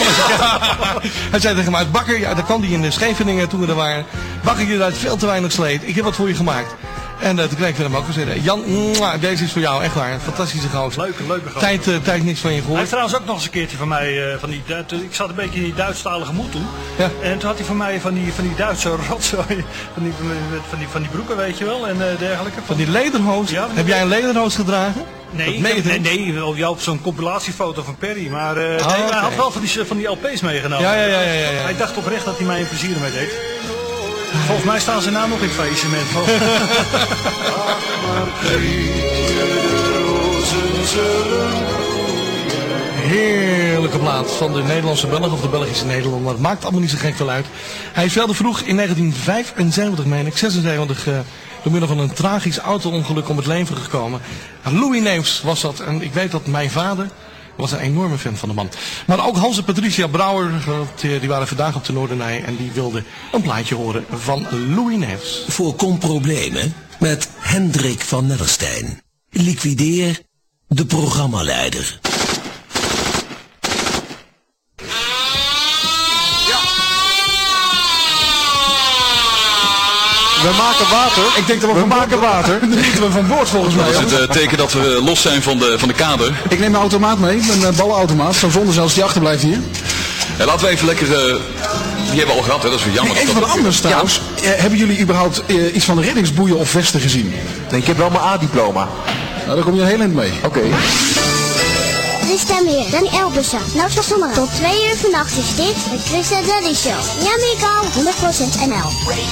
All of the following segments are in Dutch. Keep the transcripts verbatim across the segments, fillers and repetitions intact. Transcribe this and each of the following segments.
Hij zei tegen mij, Bakker, ja, daar kwam hij in de Scheveningen toen we er waren. Bakker, je draait veel te weinig sleet. Ik heb wat voor je gemaakt. En uh, toen kreeg ik hem ook gezegd, Jan, mwah, deze is voor jou, echt waar. Fantastische gozer. Leuke, leuke gozer. Tijd, uh, tijd niks van je gehoord. Hij heeft trouwens ook nog eens een keertje van mij, uh, van die, uh, ik zat een beetje in die Duitsstalige moed toen. Ja. En toen had hij van mij van die, van die Duitse rotzooi, van die, van, die, van die broeken weet je wel, en uh, dergelijke. Van die lederhoos? Ja, heb jij een lederhoos gedragen? Nee, nee, nee, nee, op jou op zo'n compilatiefoto van Perry, maar uh, oh, nee, okay. hij had wel van die, van die L P's meegenomen. Ja, ja, ja, ja, ja. Hij dacht oprecht dat hij mij een plezier mee deed. Volgens mij staan zijn naam nog in het faillissement. Heerlijke plaat van de Nederlandse Belg of de Belgische Nederlander. Het maakt allemaal niet zo gek veel uit. Hij is wel te vroeg in negentien vijfenzeventig, meen ik, zesenzeventig, uh, door middel van een tragisch auto-ongeluk om het leven gekomen. Louis Neefs was dat. En ik weet dat mijn vader was een enorme fan van de man. Maar ook Hans en Patricia Brouwer, die waren vandaag op de Noordernij en die wilden een plaatje horen van Louis Neefs. Voorkom problemen met Hendrik van Nedderstein. Liquideer de programmaleider. We maken water. Ik denk dat we, we van maken boord, water. Dan moeten we van boord volgens mij. Dat is het uh, teken dat we los zijn van de, van de kader. Ik neem mijn automaat mee, mijn ballenautomaat. Zo zonde zelfs die achterblijft hier. Ja, laten we even lekker... Uh, die hebben we al gehad, hè? Dat is weer jammer. Nee, even wat anders trouwens. Ja. Uh, hebben jullie überhaupt uh, iets van de reddingsboeien of vesten gezien? Nee, ik heb wel mijn A-diploma. Nou, daar kom je een heel eind mee. Oké. Okay. Dit is stem weer, Danny Elbussen. Nou, zo zomaar. Tot twee uur vannacht is dit de Chris en Daddy Show. Ja, Miko, honderd procent N L.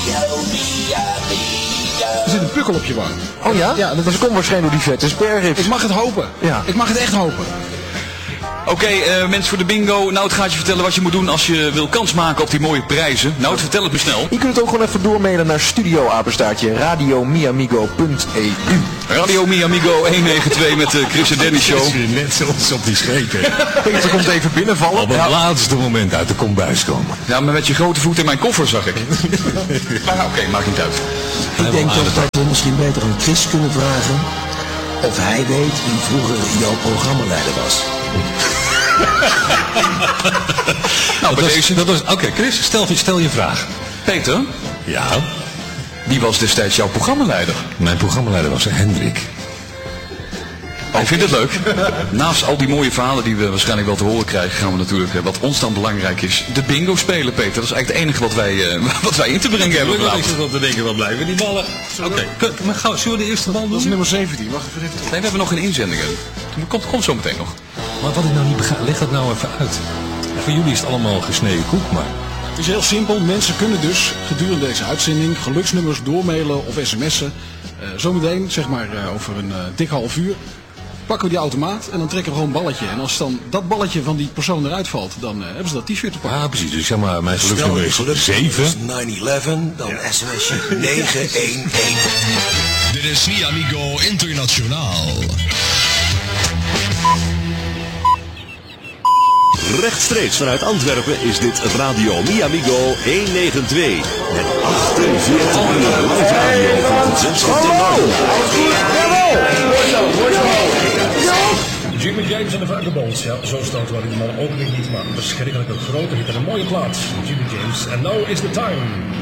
Er zit een pukkel op je wang. Oh ja? Ja, dat is kom waarschijnlijk door die vette sperrips. Ik mag het hopen. Ja. Ik mag het echt hopen. Oké, okay, uh, mensen voor de bingo. Nou, het gaat je vertellen wat je moet doen als je wil kans maken op die mooie prijzen. Nou, het vertel het me snel. Je kunt het ook gewoon even doormailen naar studioapenstaartje radio miamigo punt e u. Radio Miamigo honderdnegenentwintig met de Chris en Danny Show. Dat is weer net zoals op die schepen. Peter komt even binnenvallen. Op het ja. laatste moment uit de kombuis komen. Ja, maar met je grote voet in mijn koffer zag ik. Maar oké, okay, maakt niet uit. Ik denk toch dat we misschien beter aan Chris kunnen vragen of hij weet wie vroeger jouw programmaleider was. nou, bij dat deze... was, was, Oké, okay, Chris, stel, stel je vraag. Peter? Ja? Wie was destijds jouw programmaleider? Mijn programmaleider was Hendrik. Oh, ik vind het leuk. Naast al die mooie verhalen die we waarschijnlijk wel te horen krijgen, gaan we natuurlijk, wat ons dan belangrijk is, de bingo spelen, Peter. Dat is eigenlijk het enige wat wij, uh, wat wij in te brengen hebben. Ik zit op te denken, wat blijven die ballen? Oké, okay. Maar gauw, zullen we de eerste bal doen? Dat is nummer zeventien, wacht even. Nee, we hebben nog geen inzendingen. Komt, komt zo meteen nog. Maar wat ik nou niet begrijp, leg dat nou even uit. Voor jullie is het allemaal gesneden koek, maar... Het is heel simpel. Mensen kunnen dus gedurende deze uitzending geluksnummers doormailen of sms'en. Uh, zometeen, zeg maar uh, over een uh, dik half uur, pakken we die automaat en dan trekken we gewoon een balletje. En als dan dat balletje van die persoon eruit valt, dan uh, hebben ze dat t-shirt te pakken. Ah, precies. Dus zeg maar, mijn geluksnummer is zeven. negen elf, dan ja. sms'je negen een een. Dit is Miamigo Internationaal. Rechtstreeks vanuit Antwerpen is dit Radio Miamigo honderdnegenentwintig. Met achtenveertig uur live radio van het zestigste Jimmy James en de Vagabonds, ja, zo stoot waar die man ook niet, maar verschrikkelijk een grote hit en een mooie plaat. Jimmy James, and now is the time.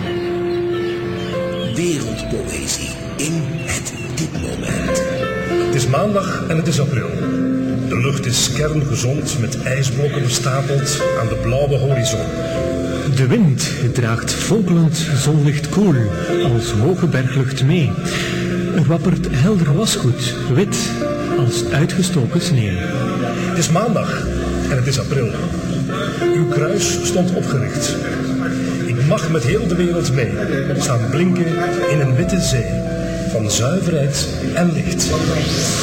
Wereldpoëzie in het dit-moment. Het is maandag en het is april. De lucht is kerngezond met ijsblokken bestapeld aan de blauwe horizon. De wind draagt fonkelend zonlicht koel als hoge berglucht mee. Er wappert helder wasgoed, wit als uitgestoken sneeuw. Het is maandag en het is april. Uw kruis stond opgericht. Ik mag met heel de wereld mee staan blinken in een witte zee van zuiverheid en licht.